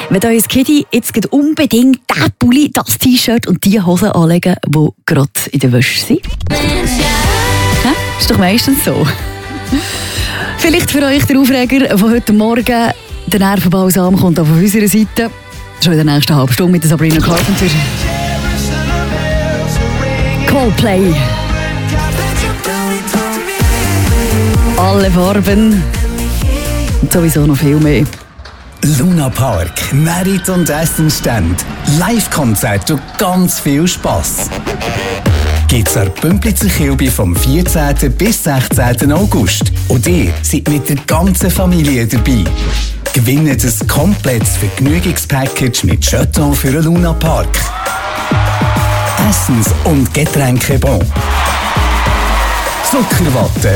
Wenn euer Kiddy jetzt unbedingt den Pulli, das T-Shirt und die Hosen anlegen, die gerade in der Wäsche sind? Ja, ist doch meistens so. Vielleicht für euch der Aufreger von heute Morgen. Der Nervenbalsam kommt auch von unserer Seite. Schon in der nächsten halben Stunde mit Sabrina Carpenter. Coldplay. Alle Farben. Und sowieso noch viel mehr. Luna Park, Merit und Essenstand. Live-Konzert und ganz viel Spass. Geht's an Bümplizer Kilby vom 14. bis 16. August. Und ihr seid mit der ganzen Familie dabei. Gewinnt ein komplettes Vergnügungspackage mit Chateau für den Luna Park. Essens- und Getränkebon. Zuckerwatte.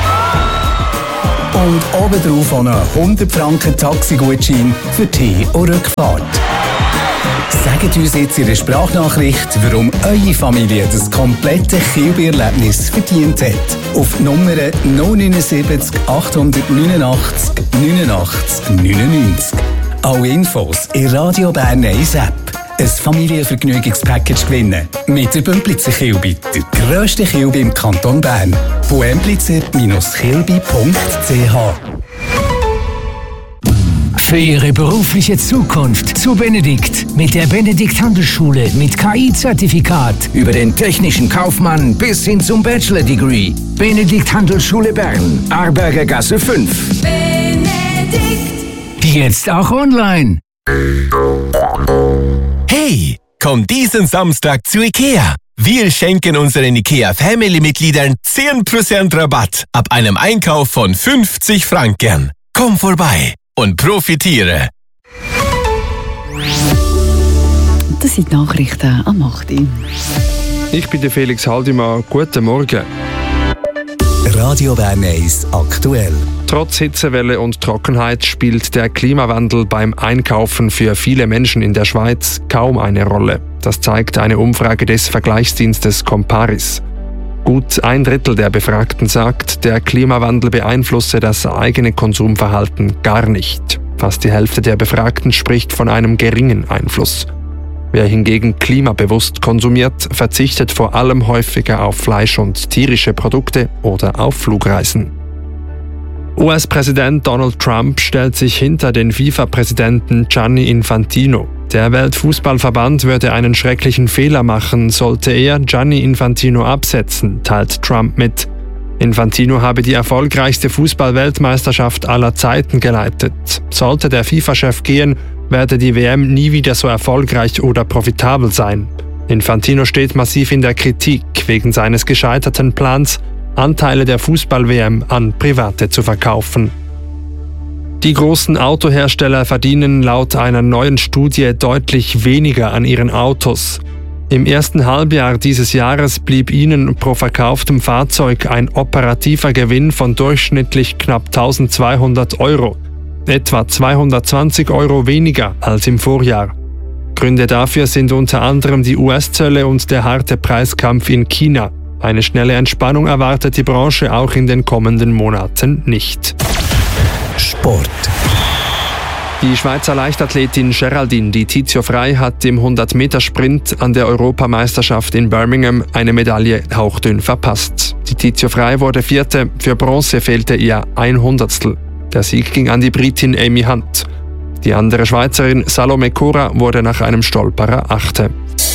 Und obendrauf auch noch 100 Franken Taxigutschein für Tee- und Rückfahrt. Sagt uns jetzt in der Sprachnachricht, warum eure Familie das komplette Kilby-Erlebnis verdient hat. Auf Nummer 079 889 89 99. Alle Infos in Radio Bern 1 App. Ein Familienvergnügungspackage gewinnen. Mit der Bümplizer Kilby, der grösste Kilby im Kanton Bern. bumplizer-kilby.ch. Für Ihre berufliche Zukunft zu Benedikt mit der Benedikt Handelsschule mit KI-Zertifikat über den technischen Kaufmann bis hin zum Bachelor-Degree. Benedikt Handelsschule Bern, Arberger Gasse 5. Benedikt. Jetzt auch online. Hey, komm diesen Samstag zu IKEA. Wir schenken unseren IKEA-Family-Mitgliedern 10% Rabatt ab einem Einkauf von 50 Franken. Komm vorbei und profitiere. Das sind die Nachrichten am 8. Ich bin der Felix Haldimann. Guten Morgen. Radio Bern 1 aktuell. Trotz Hitzewelle und Trockenheit spielt der Klimawandel beim Einkaufen für viele Menschen in der Schweiz kaum eine Rolle. Das zeigt eine Umfrage des Vergleichsdienstes Comparis. Gut 1/3 der Befragten sagt, der Klimawandel beeinflusse das eigene Konsumverhalten gar nicht. Fast die Hälfte der Befragten spricht von einem geringen Einfluss. Wer hingegen klimabewusst konsumiert, verzichtet vor allem häufiger auf Fleisch und tierische Produkte oder auf Flugreisen. US-Präsident Donald Trump stellt sich hinter den FIFA-Präsidenten Gianni Infantino. Der Weltfußballverband würde einen schrecklichen Fehler machen, sollte er Gianni Infantino absetzen, teilt Trump mit. Infantino habe die erfolgreichste Fußball-Weltmeisterschaft aller Zeiten geleitet. Sollte der FIFA-Chef gehen, werde die WM nie wieder so erfolgreich oder profitabel sein. Infantino steht massiv in der Kritik wegen seines gescheiterten Plans, Anteile der Fußball-WM an Private zu verkaufen. Die großen Autohersteller verdienen laut einer neuen Studie deutlich weniger an ihren Autos. Im ersten Halbjahr dieses Jahres blieb ihnen pro verkauftem Fahrzeug ein operativer Gewinn von durchschnittlich knapp 1.200 Euro. Etwa 220 Euro weniger als im Vorjahr. Gründe dafür sind unter anderem die US-Zölle und der harte Preiskampf in China. Eine schnelle Entspannung erwartet die Branche auch in den kommenden Monaten nicht. Sport. Die Schweizer Leichtathletin Geraldine Di Tizio Frey hat im 100-Meter-Sprint an der Europameisterschaft in Birmingham eine Medaille hauchdünn verpasst. Di Tizio Frey wurde Vierte, für Bronze fehlte ihr 100stel. Der Sieg ging an die Britin Amy Hunt. Die andere Schweizerin Salome Cora wurde nach einem Stolperer Achte.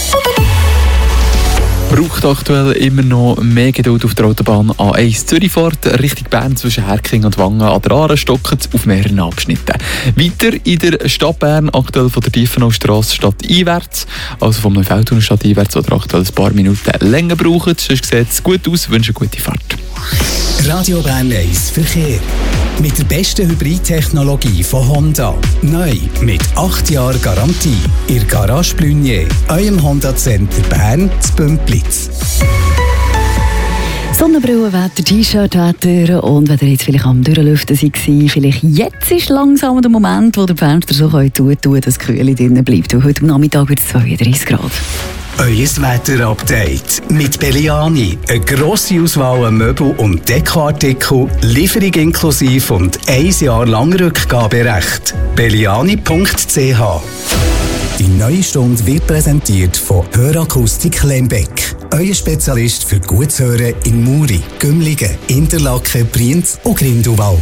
Braucht aktuell immer noch mehr Geduld auf der Autobahn A1 Zürichfahrt Richtung Bern zwischen Herking und Wangen an der Aare stockend auf mehreren Abschnitten. Weiter in der Stadt Bern aktuell von der Tiefenaustrasse stadteinwärts, also vom Neufeldtunnel stadteinwärts oder aktuell ein paar Minuten länger brauchen. Sonst sieht es gut aus, wünsche eine gute Fahrt. Radio Bern 1 Verkehr. Mit der besten Hybridtechnologie von Honda. Neu mit 8 Jahren Garantie. Ihr Garage Blunier, eurem Honda Center Bern zu Bümplitz. Sonnenbrillenwetter, T-Shirt-Wetter und wenn ihr jetzt vielleicht am Durchlüften seid, vielleicht jetzt ist langsam der Moment, wo der Fenster so tun kann, dass das Kühle drinnen bleibt. Und heute Nachmittag wird es 32 Grad. Euer Wetter-Update mit Belliani. Eine grosse Auswahl an Möbel- und Dekoartikel, Lieferung inklusive und 1 Jahr lang Rückgaberecht. Belliani.ch. Die neue Stunde wird präsentiert von Hörakustik Lembeck. Euer Spezialist für gutes Hören in Muri, Gümligen, Interlaken, Brienz und Grindelwald.